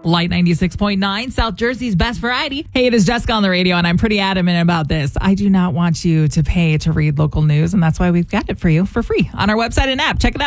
Light 96.9, South Jersey's best variety. Hey, it is Jessica on the radio, and I'm pretty adamant about this. I do not want you to pay to read local news, and that's why we've got it for you for free on our website and app. Check it out.